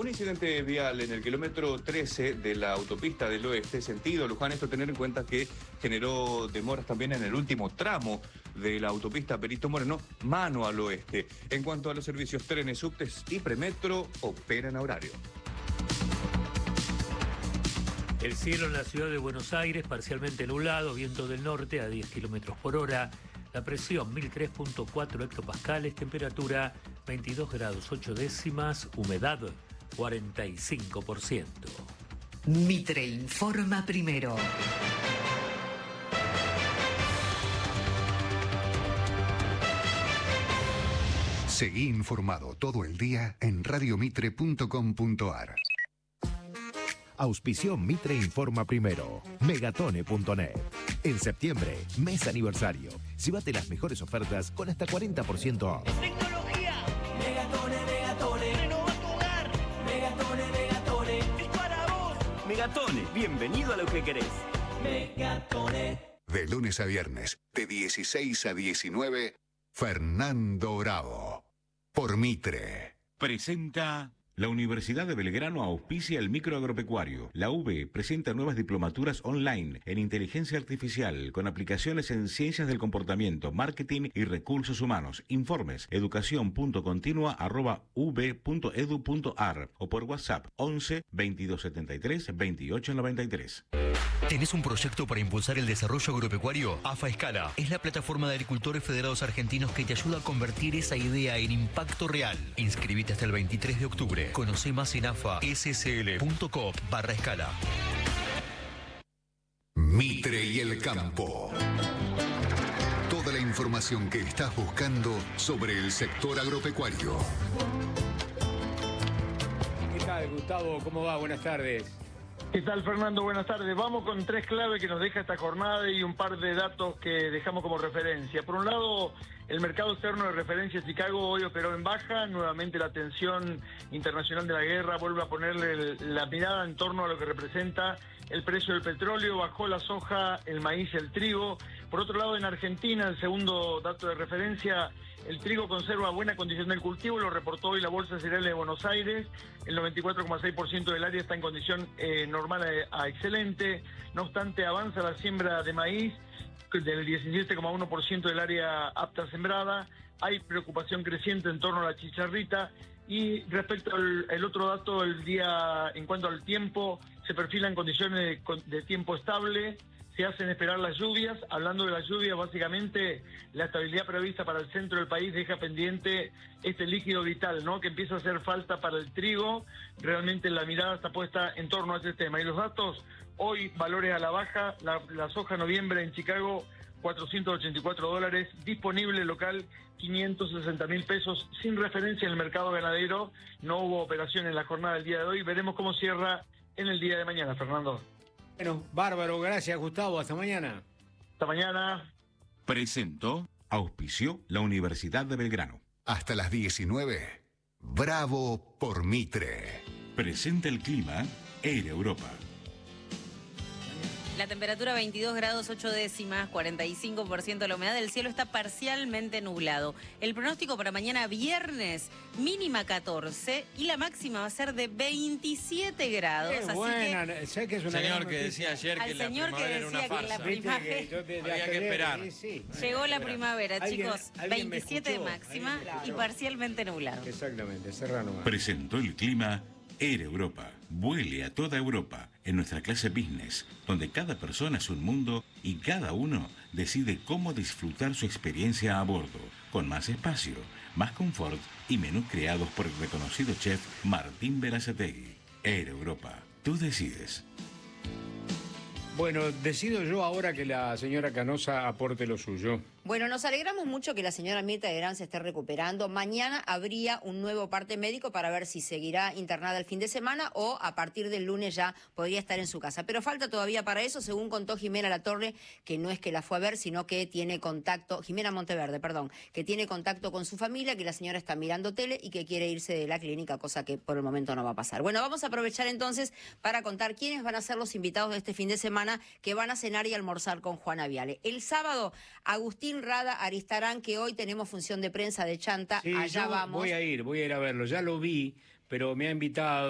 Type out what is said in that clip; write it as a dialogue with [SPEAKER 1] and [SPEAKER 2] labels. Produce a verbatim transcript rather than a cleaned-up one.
[SPEAKER 1] Un incidente vial en el kilómetro trece de la autopista del oeste, sentido Luján. Esto tener en cuenta que generó demoras también en el último tramo de la autopista Perito Moreno, mano al oeste. En cuanto a los servicios, trenes, subtes y premetro operan a horario.
[SPEAKER 2] El cielo en la ciudad de Buenos Aires parcialmente nublado, viento del norte a diez kilómetros por hora. La presión mil tres punto cuatro hectopascales, temperatura veintidós grados ocho décimas, humedad cuarenta y cinco por ciento.
[SPEAKER 3] Mitre informa primero.
[SPEAKER 4] Seguí informado todo el día en radio mitre punto com punto ar.
[SPEAKER 5] Auspició Mitre Informa Primero. Megatone punto net. En septiembre, mes aniversario. Llévate las mejores ofertas con hasta cuarenta por ciento off.
[SPEAKER 6] Tecnología. Megatone, Megatone. Renova tu hogar. Megatone, Megatone. Es para vos. Megatone, bienvenido a lo que querés. Megatone.
[SPEAKER 4] De lunes a viernes, de dieciséis a diecinueve, Fernando Bravo. Por Mitre.
[SPEAKER 7] Presenta... La Universidad de Belgrano auspicia el microagropecuario. La U B presenta nuevas diplomaturas online en inteligencia artificial con aplicaciones en ciencias del comportamiento, marketing y recursos humanos. Informes educación.continua arroba ub.edu.ar o por WhatsApp once veintidós setenta y tres veintiocho noventa y tres.
[SPEAKER 8] ¿Tenés un proyecto para impulsar el desarrollo agropecuario? AFA Escala es la plataforma de agricultores federados argentinos que te ayuda a convertir esa idea en impacto real. Inscribite hasta el veintitrés de octubre. Conoce más en afa s c l punto com barra escala.
[SPEAKER 4] Mitre y el campo. Toda la información que estás buscando sobre el sector agropecuario.
[SPEAKER 9] ¿Qué tal, Gustavo? ¿Cómo va? Buenas tardes.
[SPEAKER 10] ¿Qué tal, Fernando? Buenas tardes. Vamos con tres claves que nos deja esta jornada y un par de datos que dejamos como referencia. Por un lado, el mercado externo de referencia Chicago hoy operó en baja. Nuevamente la tensión internacional de la guerra vuelve a ponerle la mirada en torno a lo que representa el precio del petróleo. Bajó la soja, el maíz y el trigo. Por otro lado, en Argentina, el segundo dato de referencia, el trigo conserva buena condición del cultivo, lo reportó hoy la Bolsa de Cereales de Buenos Aires. El noventa y cuatro coma seis por ciento del área está en condición eh, normal a, a excelente. No obstante, avanza la siembra de maíz del diecisiete coma uno por ciento del área apta sembrada. Hay preocupación creciente en torno a la chicharrita. Y respecto al el otro dato, el día en cuanto al tiempo, se perfilan condiciones de, de tiempo estable. Se hacen esperar las lluvias. Hablando de las lluvias, básicamente la estabilidad prevista para el centro del país deja pendiente este líquido vital, ¿no?, que empieza a hacer falta para el trigo. Realmente la mirada está puesta en torno a este tema. Y los datos, hoy valores a la baja, la, la soja noviembre en Chicago, cuatrocientos ochenta y cuatro dólares, disponible local quinientos sesenta mil pesos, sin referencia en el mercado ganadero. No hubo operación en la jornada del día de hoy. Veremos cómo cierra en el día de mañana, Fernando.
[SPEAKER 9] Bueno, bárbaro, gracias, Gustavo. Hasta mañana.
[SPEAKER 10] Hasta mañana.
[SPEAKER 7] Presentó, auspició la Universidad de Belgrano.
[SPEAKER 4] Hasta las diecinueve, Bravo por Mitre.
[SPEAKER 7] Presenta el clima, Air Europa.
[SPEAKER 11] La temperatura veintidós grados ocho décimas, cuarenta y cinco por ciento la humedad, el cielo está parcialmente nublado. El pronóstico para mañana viernes, mínima catorce y la máxima va a ser de veintisiete grados.
[SPEAKER 9] Qué
[SPEAKER 11] así
[SPEAKER 9] buena,
[SPEAKER 11] que,
[SPEAKER 9] sé que es una
[SPEAKER 12] señor que decía ayer que la primavera era una farsa. Había que esperar.
[SPEAKER 9] Sí, sí.
[SPEAKER 11] Llegó la primavera,
[SPEAKER 9] ¿Alguien,
[SPEAKER 11] chicos.
[SPEAKER 9] ¿alguien
[SPEAKER 11] veintisiete de máxima y parcialmente nublado.
[SPEAKER 9] Exactamente, Serrano.
[SPEAKER 7] Presentó el clima Air Europa. Vuele a toda Europa en nuestra clase business, donde cada persona es un mundo y cada uno decide cómo disfrutar su experiencia a bordo, con más espacio, más confort y menús creados por el reconocido chef Martín Berazategui. Air Europa. Tú decides.
[SPEAKER 9] Bueno, decido yo ahora que la señora Canosa aporte lo suyo.
[SPEAKER 13] Bueno, nos alegramos mucho que la señora Mirta Legrand se esté recuperando. Mañana habría un nuevo parte médico para ver si seguirá internada el fin de semana o a partir del lunes ya podría estar en su casa. Pero falta todavía para eso, según contó Jimena Latorre, que no es que la fue a ver, sino que tiene contacto, Jimena Monteverde, perdón, que tiene contacto con su familia, que la señora está mirando tele y que quiere irse de la clínica, cosa que por el momento no va a pasar. Bueno, vamos a aprovechar entonces para contar quiénes van a ser los invitados de este fin de semana que van a cenar y almorzar con Juana Viale. El sábado, Agustín Rada Aristarán, que hoy tenemos función de prensa de Chanta,
[SPEAKER 9] sí,
[SPEAKER 13] allá
[SPEAKER 9] yo
[SPEAKER 13] vamos.
[SPEAKER 9] Voy a ir, voy a ir a verlo, ya lo vi, pero me ha invitado.